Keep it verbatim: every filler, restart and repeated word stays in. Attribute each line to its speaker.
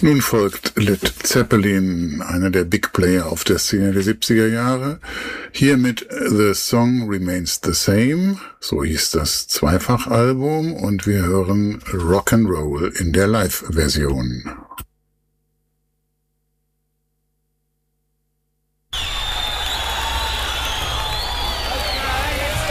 Speaker 1: Nun folgt Led Zeppelin, einer der Big Player auf der Szene der siebziger Jahre. Hier mit The Song Remains the Same, so hieß das Zweifachalbum, und wir hören Rock'n'Roll in der Live-Version.